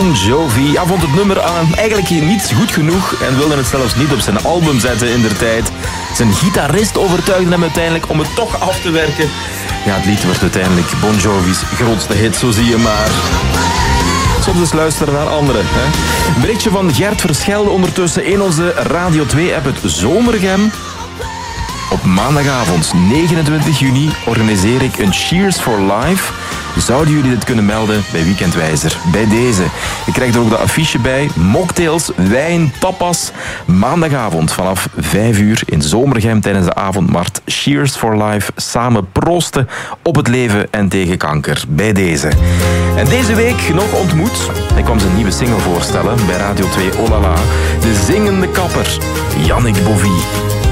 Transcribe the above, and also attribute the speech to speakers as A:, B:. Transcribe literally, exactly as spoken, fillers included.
A: Bon Jovi ja, vond het nummer uh, eigenlijk niet goed genoeg en wilde het zelfs niet op zijn album zetten in der tijd. Zijn gitarist overtuigde hem uiteindelijk om het toch af te werken. Ja, het lied werd uiteindelijk Bon Jovi's grootste hit, zo zie je maar. Soms eens luisteren naar anderen. Hè? Een berichtje van Gert Verschelde ondertussen in onze Radio twee-app, het Zomergem. Op maandagavond negenentwintig juni organiseer ik een Cheers for Life. Zouden jullie dit kunnen melden bij Weekendwijzer? Bij deze. Je krijgt er ook de affiche bij. Mocktails, wijn, tapas. Maandagavond vanaf vijf uur in Zomergem tijdens de avondmarkt. Cheers for Life. Samen proosten op het leven en tegen kanker. Bij deze. En deze week nog ontmoet. Hij kwam zijn nieuwe single voorstellen bij Radio twee. Oh la la. De zingende kapper. Yannick Bovie.